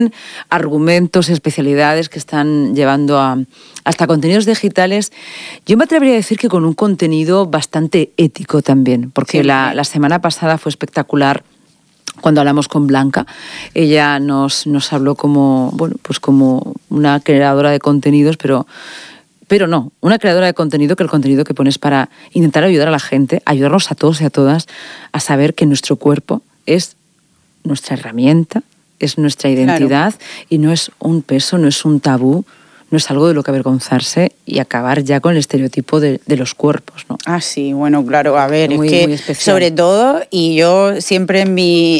argumentos, especialidades que están llevando hasta contenidos digitales. Yo me atrevería a decir que con un contenido bastante ético también, porque la semana pasada fue espectacular. Cuando hablamos con Blanca, ella nos habló como una creadora de contenidos, pero no, una creadora de contenido, que el contenido que pones para intentar ayudar a la gente, ayudarnos a todos y a todas a saber que nuestro cuerpo es nuestra herramienta, es nuestra identidad, y no es un peso, no es un tabú, no es algo de lo que avergonzarse, y acabar ya con el estereotipo de los cuerpos, ¿no? Ah, sí, bueno, claro, a ver, muy, es que sobre todo, y yo siempre en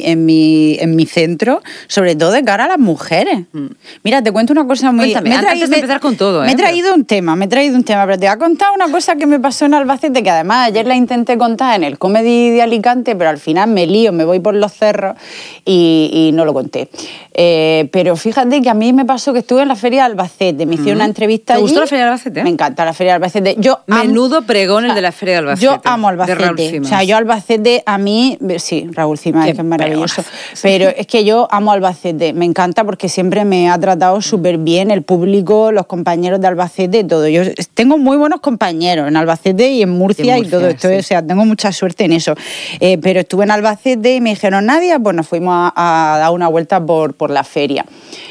mi centro, sobre todo de cara a las mujeres. Mira, te cuento una cosa muy... Cuéntame, antes de empezar con todo, Me he traído un tema, pero te voy a contar una cosa que me pasó en Albacete, que además ayer la intenté contar en el Comedy de Alicante, pero al final me lío, me voy por los cerros y no lo conté. Pero fíjate que a mí me pasó que estuve en la Feria de Albacete, me hicieron una entrevista allí. ¿Te gustó la Feria de Albacete? Me encanta la Feria de Albacete. Menudo pregón el de la Feria de Albacete. Yo amo Albacete. O sea, yo Albacete, a mí... Sí, Raúl Cimas, que es maravilloso. Pero es que yo amo Albacete. Me encanta porque siempre me ha tratado súper bien el público, los compañeros de Albacete, todo. Yo tengo muy buenos compañeros en Albacete y en Murcia y todo esto. Sí. O sea, tengo mucha suerte en eso. Pero estuve en Albacete y me dijeron, Nadia, pues nos fuimos a dar una vuelta por la feria.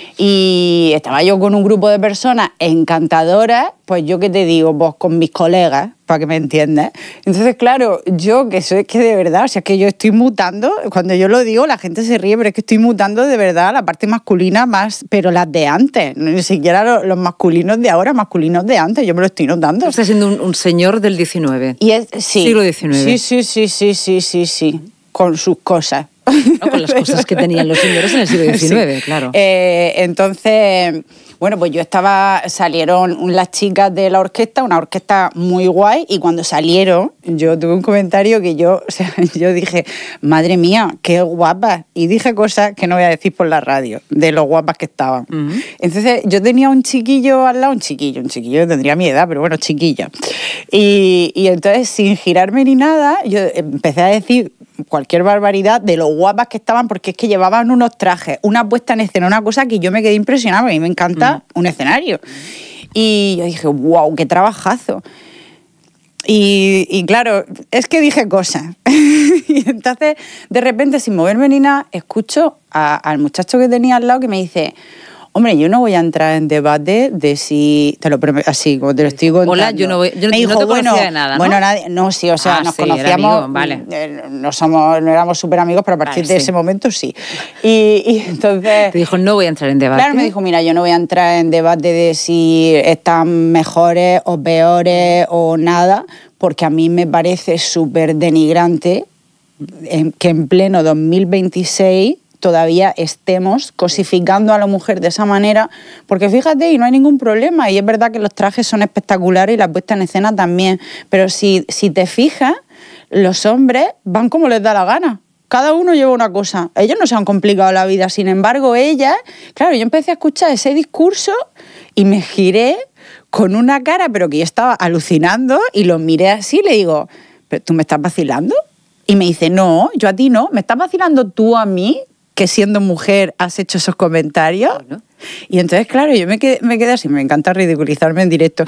Y estaba yo con un grupo de personas encantadoras, pues yo qué te digo, pues con mis colegas, para que me entiendas. Entonces, claro, yo que soy, que de verdad, o sea, que yo estoy mutando, cuando yo lo digo la gente se ríe, pero es que estoy mutando de verdad la parte masculina más, pero las de antes, ni siquiera los masculinos de ahora, masculinos de antes, yo me lo estoy notando. Estás siendo un señor del XIX. Sí. Siglo XIX. Sí, con sus cosas. No, con las cosas que tenían los señores en el siglo XIX, claro. Entonces, bueno, pues salieron las chicas de la orquesta, una orquesta muy guay, y cuando salieron, yo tuve un comentario que yo dije, madre mía, qué guapas, y dije cosas que no voy a decir por la radio, de lo guapas que estaban. Entonces, yo tenía un chiquillo al lado, un chiquillo, tendría mi edad, pero bueno, chiquillo. Y entonces, sin girarme ni nada, yo empecé a decir cualquier barbaridad de lo guapas que estaban, porque es que llevaban unos trajes, una puesta en escena, una cosa que yo me quedé impresionada, porque a mí me encanta un escenario. Y yo dije, wow, qué trabajazo. Y claro, es que dije cosas. Y entonces, de repente, sin moverme ni nada, escucho al muchacho que tenía al lado que me dice... Hombre, yo no voy a entrar en debate de si... Te lo prometo, así, como te lo estoy contando. Hola, yo no te conocía de nada, ¿no? Bueno, nadie... No, sí, o sea, nos conocíamos... Amigo, vale. No éramos súper amigos, pero a partir de ese momento sí. Y entonces... Te dijo, no voy a entrar en debate. Claro, me dijo, mira, yo no voy a entrar en debate de si están mejores o peores o nada, porque a mí me parece súper denigrante que en pleno 2026... todavía estemos cosificando a la mujer de esa manera, porque fíjate, y no hay ningún problema, y es verdad que los trajes son espectaculares y la puesta en escena también, pero si te fijas, los hombres van como les da la gana. Cada uno lleva una cosa. Ellos no se han complicado la vida, sin embargo, ellas... Claro, yo empecé a escuchar ese discurso y me giré con una cara, pero que yo estaba alucinando, y lo miré así y le digo, ¿pero tú me estás vacilando? Y me dice, no, yo a ti no, ¿me estás vacilando tú a mí? Que siendo mujer has hecho esos comentarios. Bueno. Y entonces, claro, yo me quedé así, me encanta ridiculizarme en directo.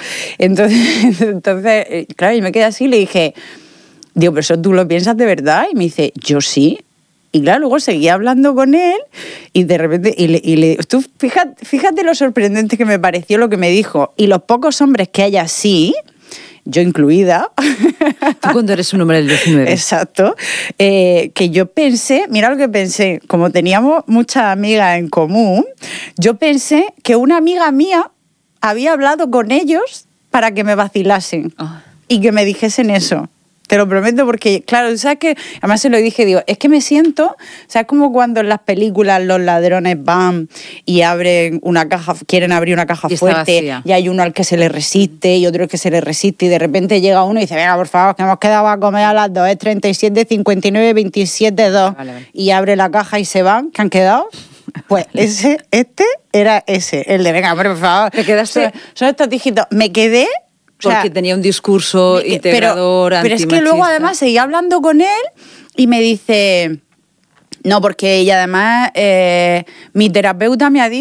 Entonces, claro, yo me quedé así y le dije, digo, pero eso tú lo piensas de verdad. Y me dice, yo sí. Y claro, luego seguí hablando con él y de repente, tú fíjate lo sorprendente que me pareció lo que me dijo. Y los pocos hombres que hay así, yo incluida. Tú cuando eres un hombre del 19. Exacto. Que yo pensé, mira lo que pensé, como teníamos muchas amigas en común, yo pensé que una amiga mía había hablado con ellos para que me vacilasen y que me dijesen eso. Te lo prometo, porque, claro, ¿sabes qué? Además se lo dije, digo, es que me siento, ¿sabes? Como cuando en las películas los ladrones van y abren una caja, quieren abrir una caja fuerte y hay uno al que se le resiste y otro al que se le resiste y de repente llega uno y dice, venga, por favor, que hemos quedado a comer a las 2, es 37, 59, 27, 2. Vale. Y abre la caja y se van, ¿que han quedado? Pues este era ese, el de, venga, por favor. ¿Te quedaste? Son estos dígitos. Me quedé... Porque tenía un discurso integrador, pero es que luego además seguí hablando con él y me dice, No, porque ella además, mi terapeuta me ha dicho